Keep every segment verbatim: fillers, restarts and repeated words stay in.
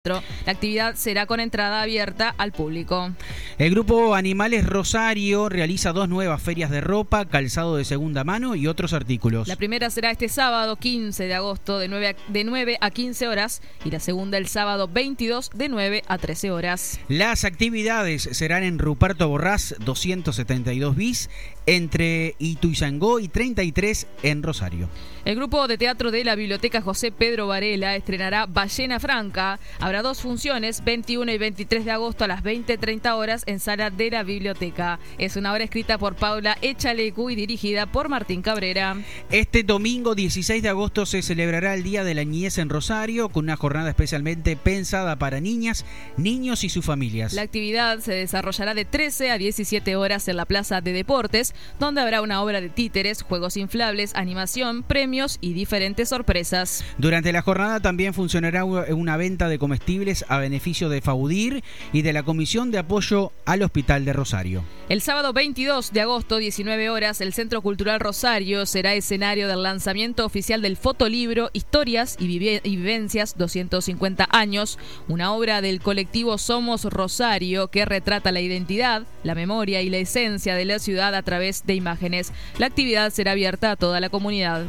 La actividad será con entrada abierta al público. El grupo Animales Rosario realiza dos nuevas ferias de ropa, calzado de segunda mano y otros artículos. La primera será este sábado quince de agosto de nueve a quince horas y la segunda el sábado veintidós de nueve a trece horas. Las actividades serán en Ruperto Borrás doscientos setenta y dos bis entre Ituzaingó y treinta y tres en Rosario. El grupo de teatro de la Biblioteca José Pedro Varela estrenará Ballena Franca. Habrá dos funciones, veintiuno y veintitrés de agosto a las veinte treinta horas en sala de la biblioteca. Es una obra escrita por Paula Echalecu y dirigida por Martín Cabrera. Este domingo dieciséis de agosto se celebrará el Día de la Niñez en Rosario con una jornada especialmente pensada para niñas, niños y sus familias. La actividad se desarrollará de trece a diecisiete horas en la Plaza de Deportes, donde habrá una obra de títeres, juegos inflables, animación, premios y diferentes sorpresas. Durante la jornada también funcionará una venta de comestibles a beneficio de FAUDIR y de la Comisión de Apoyo al Hospital de Rosario. El sábado veintidós de agosto, diecinueve horas, el Centro Cultural Rosario será escenario del lanzamiento oficial del fotolibro Historias y, Vive- y Vivencias doscientos cincuenta años, una obra del colectivo Somos Rosario que retrata la identidad, la memoria y la esencia de la ciudad a través de imágenes. La actividad será abierta a toda la comunidad.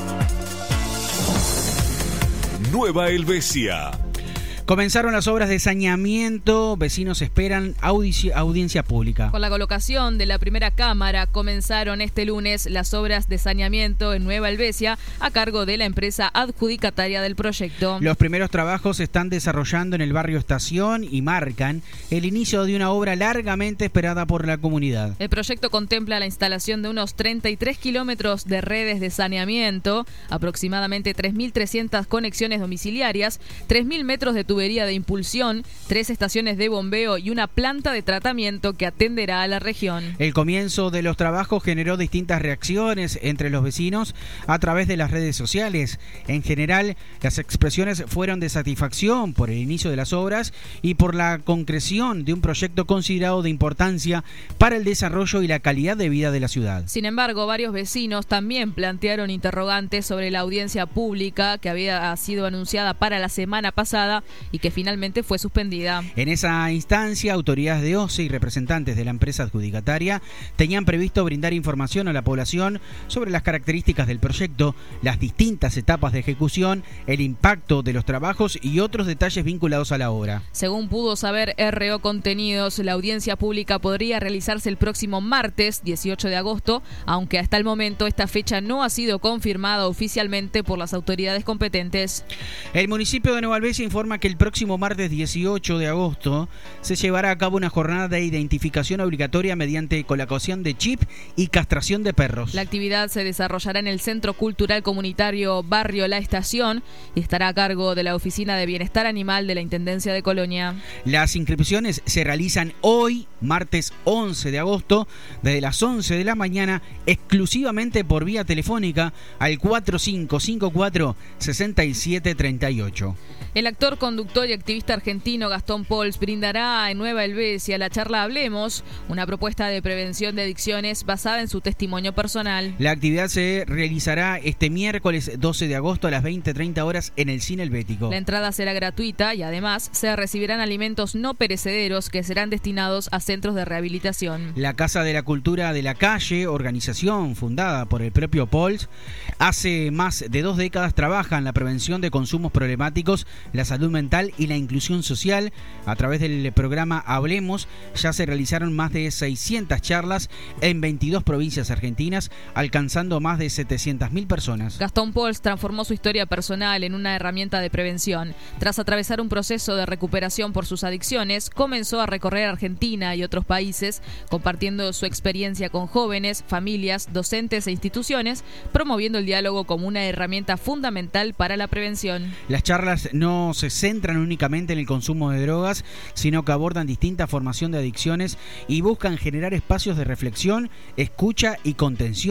Nueva Helvecia. Comenzaron las obras de saneamiento, vecinos esperan audici- audiencia pública. Con la colocación de la primera cámara comenzaron este lunes las obras de saneamiento en Nueva Helvecia a cargo de la empresa adjudicataria del proyecto. Los primeros trabajos se están desarrollando en el barrio Estación y marcan el inicio de una obra largamente esperada por la comunidad. El proyecto contempla la instalación de unos treinta y tres kilómetros de redes de saneamiento, aproximadamente tres mil trescientas conexiones domiciliarias, tres mil metros de tubería de impulsión, tres estaciones de bombeo y una planta de tratamiento que atenderá a la región. El comienzo de los trabajos generó distintas reacciones entre los vecinos a través de las redes sociales. En general, las expresiones fueron de satisfacción por el inicio de las obras y por la concreción de un proyecto considerado de importancia para el desarrollo y la calidad de vida de la ciudad. Sin embargo, varios vecinos también plantearon interrogantes sobre la audiencia pública que había sido anunciada para la semana pasada y que finalmente fue suspendida. En esa instancia, autoridades de O C E y representantes de la empresa adjudicataria tenían previsto brindar información a la población sobre las características del proyecto, las distintas etapas de ejecución, el impacto de los trabajos y otros detalles vinculados a la obra. Según pudo saber R O Contenidos, la audiencia pública podría realizarse el próximo martes dieciocho de agosto, aunque hasta el momento esta fecha no ha sido confirmada oficialmente por las autoridades competentes. El municipio de Nueva Helvecia informa que el próximo martes dieciocho de agosto se llevará a cabo una jornada de identificación obligatoria mediante colocación de chip y castración de perros. La actividad se desarrollará en el Centro Cultural Comunitario Barrio La Estación y estará a cargo de la Oficina de Bienestar Animal de la Intendencia de Colonia. Las inscripciones se realizan hoy, martes once de agosto, desde las once de la mañana, exclusivamente por vía telefónica al cuatro cinco cinco cuatro, seis siete tres ocho. El actor, conductor y activista argentino Gastón Pauls brindará en Nueva Helvecia la charla Hablemos, una propuesta de prevención de adicciones basada en su testimonio personal. La actividad se realizará este miércoles doce de agosto a las veinte treinta horas en el Cine Helvético. La entrada será gratuita y además se recibirán alimentos no perecederos que serán destinados a centros de rehabilitación. La Casa de la Cultura de la Calle, organización fundada por el propio Pauls, hace más de dos décadas trabaja en la prevención de consumos problemáticos, la salud mental y la inclusión social. A través del programa Hablemos ya se realizaron más de seiscientas charlas en veintidós provincias argentinas, alcanzando más de setecientas mil personas. Gastón Pauls transformó su historia personal en una herramienta de prevención. Tras atravesar un proceso de recuperación por sus adicciones, comenzó a recorrer Argentina y otros países, compartiendo su experiencia con jóvenes, familias, docentes e instituciones, promoviendo el diálogo como una herramienta fundamental para la prevención. Las charlas no se centran únicamente en el consumo de drogas, sino que abordan distinta formación de adicciones y buscan generar espacios de reflexión, escucha y contención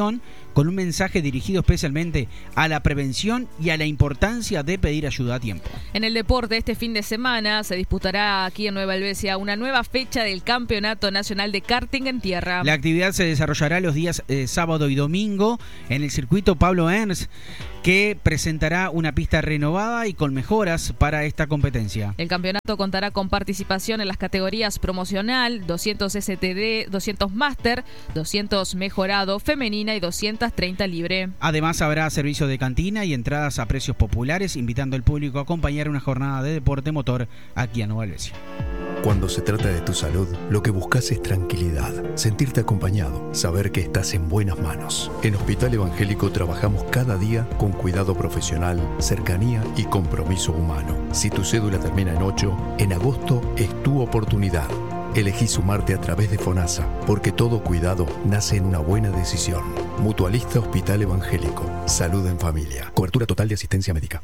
con un mensaje dirigido especialmente a la prevención y a la importancia de pedir ayuda a tiempo. En el deporte, este fin de semana se disputará aquí en Nueva Helvecia una nueva fecha del Campeonato Nacional de Karting en Tierra. La actividad se desarrollará los días eh, sábado y domingo en el circuito Pablo Ernst, que presentará una pista renovada y con mejoras para esta competencia. El campeonato contará con participación en las categorías promocional, doscientos S T D, doscientos Master, doscientos Mejorado Femenina y doscientos treinta Libre. Además habrá servicio de cantina y entradas a precios populares, invitando al público a acompañar una jornada de deporte motor aquí en Nueva Helvecia. Cuando se trata de tu salud, lo que buscas es tranquilidad, sentirte acompañado, saber que estás en buenas manos. En Hospital Evangélico trabajamos cada día con cuidado profesional, cercanía y compromiso humano. Si tu cédula termina en ocho, en agosto es tu oportunidad. Elegí sumarte a través de FONASA, porque todo cuidado nace en una buena decisión. Mutualista Hospital Evangélico. Salud en familia. Cobertura total de asistencia médica.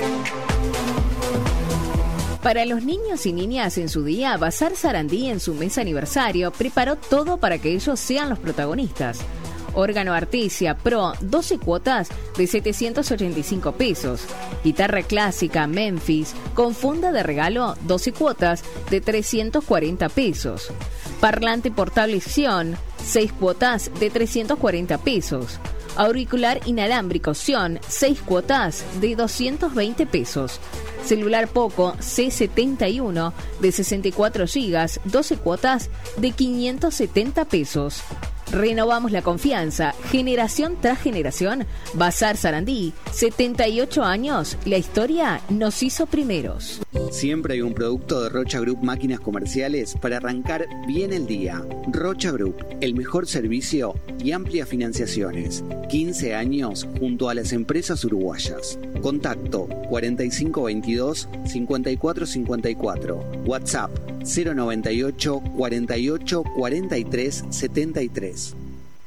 Para los niños y niñas en su día, Bazar Sarandí en su mes aniversario preparó todo para que ellos sean los protagonistas. Órgano Artesia Pro, doce cuotas de setecientos ochenta y cinco pesos. Guitarra clásica Memphis con funda de regalo, doce cuotas de trescientos cuarenta pesos. Parlante portable Xion, seis cuotas de trescientos cuarenta pesos. Auricular inalámbrico Xion, seis cuotas de doscientos veinte pesos. Celular Poco C setenta y uno de sesenta y cuatro gigas, doce cuotas de quinientos setenta pesos. Renovamos la confianza, generación tras generación. Bazar Sarandí, setenta y ocho años, la historia nos hizo primeros. Siempre hay un producto de Rocha Group Máquinas Comerciales para arrancar bien el día. Rocha Group, el mejor servicio y amplias financiaciones. quince años junto a las empresas uruguayas. Contacto cuarenta y cinco veintidós cincuenta y cuatro cincuenta y cuatro. WhatsApp cero noventa y ocho cuarenta y ocho cuarenta y tres setenta y tres.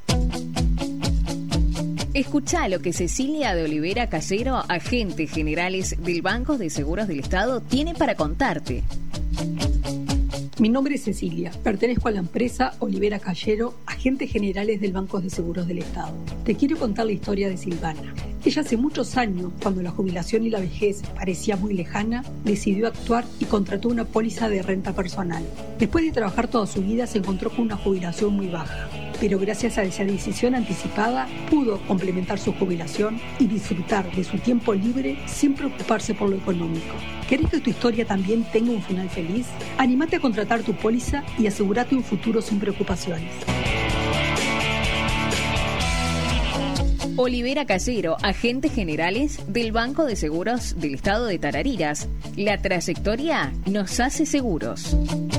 Escuchá lo que Cecilia de Olivera Callero, agente generales del Banco de Seguros del Estado, tiene para contarte. Mi nombre es Cecilia, pertenezco a la empresa Olivera Callero, agentes generales del Banco de Seguros del Estado. Te quiero contar la historia de Silvana. Ella hace muchos años, cuando la jubilación y la vejez parecía muy lejana, decidió actuar y contrató una póliza de renta personal. Después de trabajar toda su vida se encontró con una jubilación muy baja, pero gracias a esa decisión anticipada pudo complementar su jubilación y disfrutar de su tiempo libre sin preocuparse por lo económico. ¿Querés que tu historia también tenga un final feliz? Anímate a contratar tu póliza y asegúrate un futuro sin preocupaciones. Olivera Callero, agentes generales del Banco de Seguros del Estado de Tarariras. La trayectoria nos hace seguros.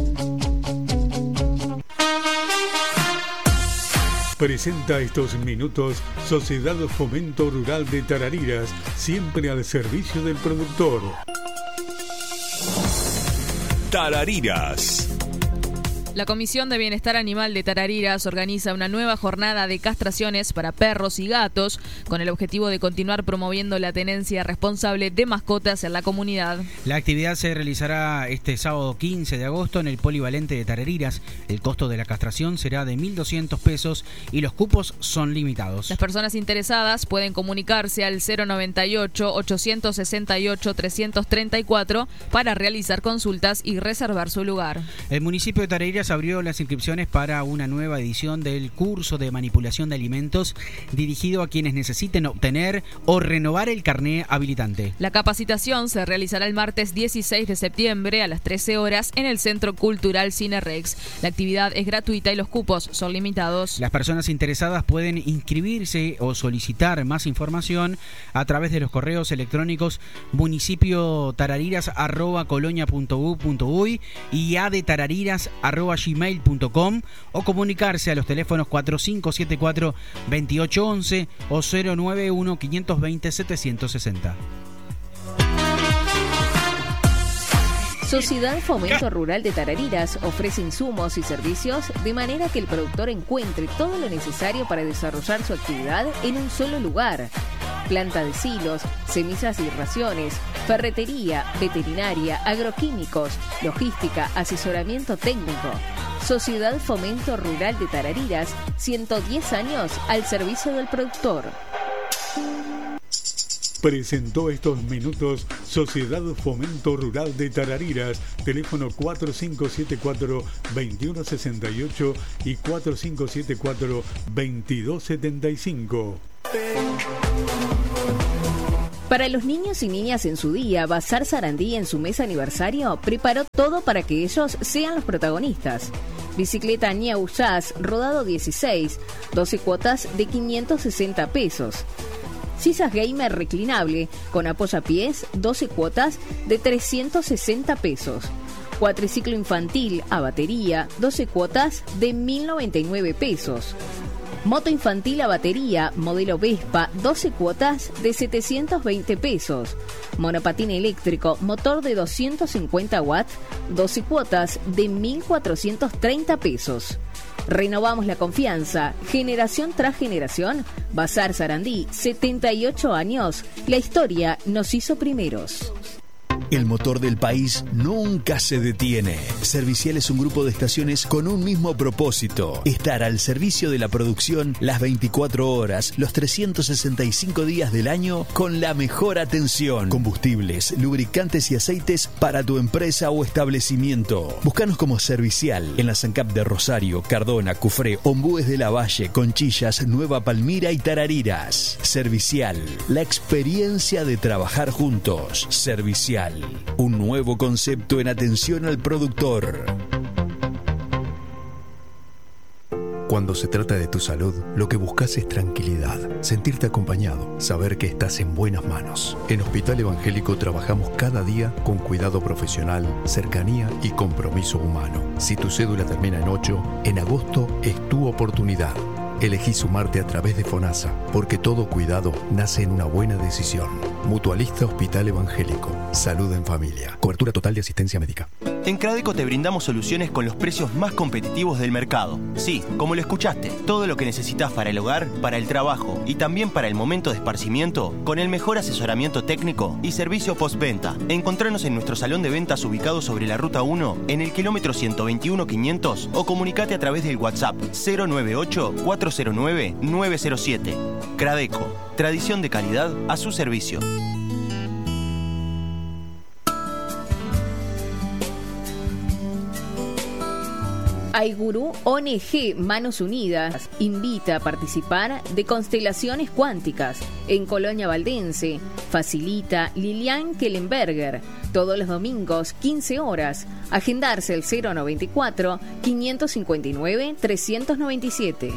Presenta estos minutos Sociedad Fomento Rural de Tarariras, siempre al servicio del productor. Tarariras. La Comisión de Bienestar Animal de Tarariras organiza una nueva jornada de castraciones para perros y gatos con el objetivo de continuar promoviendo la tenencia responsable de mascotas en la comunidad. La actividad se realizará este sábado quince de agosto en el Polivalente de Tarariras. El costo de la castración será de mil doscientos pesos y los cupos son limitados. Las personas interesadas pueden comunicarse al cero noventa y ocho ochocientos sesenta y ocho trescientos treinta y cuatro para realizar consultas y reservar su lugar. El municipio de Tarariras abrió las inscripciones para una nueva edición del curso de manipulación de alimentos dirigido a quienes necesiten obtener o renovar el carné habilitante. La capacitación se realizará el martes dieciséis de septiembre a las trece horas en el Centro Cultural Cinerex. La actividad es gratuita y los cupos son limitados. Las personas interesadas pueden inscribirse o solicitar más información a través de los correos electrónicos municipio tarariras arroba colonia punto u punto uy y adetarariras arroba gmail punto com o comunicarse a los teléfonos cuatro cinco siete cuatro veintiocho once o cero nueve uno quinientos veinte setecientos sesenta. Sociedad Fomento Rural de Tarariras ofrece insumos y servicios de manera que el productor encuentre todo lo necesario para desarrollar su actividad en un solo lugar. Planta de silos, semillas y raciones, ferretería, veterinaria, agroquímicos, logística, asesoramiento técnico. Sociedad Fomento Rural de Tarariras, ciento diez años al servicio del productor. Presentó estos minutos Sociedad Fomento Rural de Tarariras, teléfono cuatro cinco siete cuatro, dos uno seis ocho y cuatro cinco siete cuatro, dos dos siete cinco. Para los niños y niñas en su día, Bazar Sarandí en su mes aniversario preparó todo para que ellos sean los protagonistas. Bicicleta New Jazz rodado dieciséis, doce cuotas de quinientos sesenta pesos. Sillas gamer reclinable con apoyapiés, doce cuotas de trescientos sesenta pesos. Cuatriciclo infantil a batería, doce cuotas de mil noventa y nueve pesos. Moto infantil a batería, modelo Vespa, doce cuotas de setecientos veinte pesos. Monopatín eléctrico, motor de doscientos cincuenta watts, doce cuotas de mil cuatrocientos treinta pesos. Renovamos la confianza, generación tras generación. Bazar Sarandí, setenta y ocho años. La historia nos hizo primeros. El motor del país nunca se detiene. Servicial es un grupo de estaciones con un mismo propósito: estar al servicio de la producción las veinticuatro horas, los trescientos sesenta y cinco días del año, con la mejor atención. Combustibles, lubricantes y aceites para tu empresa o establecimiento. Búscanos como Servicial en la SANCAP de Rosario, Cardona, Cufré, Ombúes de la Valle, Conchillas, Nueva Palmira y Tarariras. Servicial, la experiencia de trabajar juntos. Servicial, un nuevo concepto en atención al productor. Cuando se trata de tu salud, lo que buscas es tranquilidad, sentirte acompañado, saber que estás en buenas manos. En Hospital Evangélico trabajamos cada día con cuidado profesional, cercanía y compromiso humano. Si tu cédula termina en ocho, en agosto es tu oportunidad. Elegí sumarte a través de FONASA, porque todo cuidado nace en una buena decisión. Mutualista Hospital Evangélico. Salud en familia. Cobertura total de asistencia médica. En Cradeco te brindamos soluciones con los precios más competitivos del mercado. Sí, como lo escuchaste, todo lo que necesitas para el hogar, para el trabajo y también para el momento de esparcimiento, con el mejor asesoramiento técnico y servicio postventa. Encontranos en nuestro salón de ventas ubicado sobre la Ruta uno, en el kilómetro ciento veintiuno quinientos, o comunicate a través del WhatsApp cero nueve ocho, cuatro cero nueve, nueve cero siete. Cradeco, tradición de calidad a su servicio. Aigurú O N G Manos Unidas invita a participar de Constelaciones Cuánticas en Colonia Valdense. Facilita Lilian Kellenberger. Todos los domingos, quince horas. Agendarse el cero noventa y cuatro, quinientos cincuenta y nueve, trescientos noventa y siete.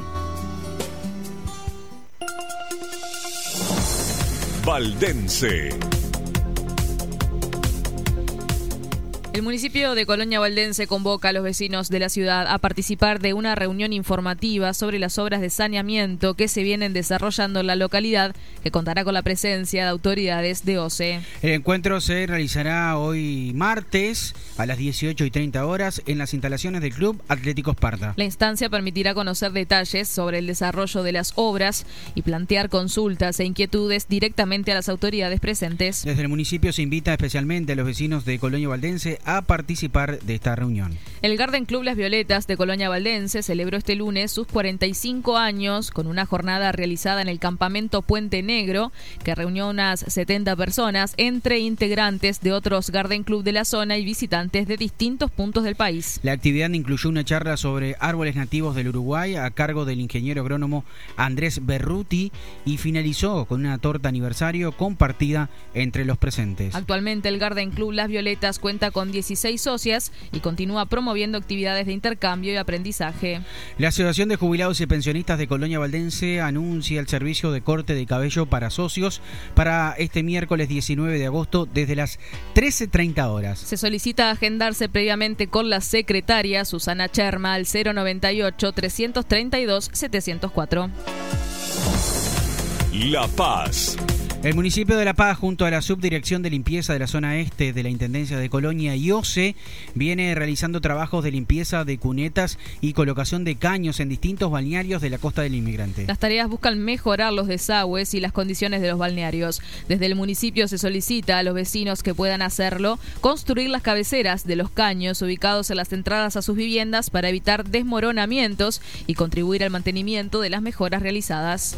Valdense. El municipio de Colonia Valdense convoca a los vecinos de la ciudad a participar de una reunión informativa sobre las obras de saneamiento que se vienen desarrollando en la localidad, que contará con la presencia de autoridades de O C E. El encuentro se realizará hoy martes a las dieciocho y treinta horas en las instalaciones del Club Atlético Esparta. La instancia permitirá conocer detalles sobre el desarrollo de las obras y plantear consultas e inquietudes directamente a las autoridades presentes. Desde el municipio se invita especialmente a los vecinos de Colonia Valdense a participar de esta reunión. El Garden Club Las Violetas de Colonia Valdense celebró este lunes sus cuarenta y cinco años con una jornada realizada en el campamento Puente Negro que reunió unas setenta personas entre integrantes de otros Garden Club de la zona y visitantes de distintos puntos del país. La actividad incluyó una charla sobre árboles nativos del Uruguay a cargo del ingeniero agrónomo Andrés Berruti y finalizó con una torta aniversario compartida entre los presentes. Actualmente el Garden Club Las Violetas cuenta con dieciséis socias y continúa promoviendo actividades de intercambio y aprendizaje. La Asociación de Jubilados y Pensionistas de Colonia Valdense anuncia el servicio de corte de cabello para socios para este miércoles diecinueve de agosto desde las trece treinta horas. Se solicita agendarse previamente con la secretaria Susana Cherma al cero noventa y ocho, trescientos treinta y dos, setecientos cuatro. La Paz. El municipio de La Paz, junto a la Subdirección de Limpieza de la Zona Este de la Intendencia de Colonia y O C E, viene realizando trabajos de limpieza de cunetas y colocación de caños en distintos balnearios de la costa del Inmigrante. Las tareas buscan mejorar los desagües y las condiciones de los balnearios. Desde el municipio se solicita a los vecinos que puedan hacerlo construir las cabeceras de los caños ubicados en las entradas a sus viviendas para evitar desmoronamientos y contribuir al mantenimiento de las mejoras realizadas.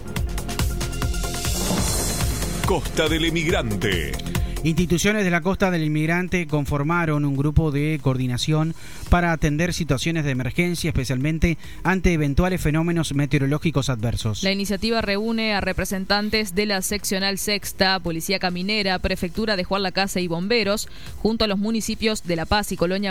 Costa del Emigrante. Instituciones de la Costa del Inmigrante conformaron un grupo de coordinación para atender situaciones de emergencia, especialmente ante eventuales fenómenos meteorológicos adversos. La iniciativa reúne a representantes de la seccional sexta, Policía Caminera, Prefectura de Juan Lacase y bomberos, junto a los municipios de La Paz y Colonia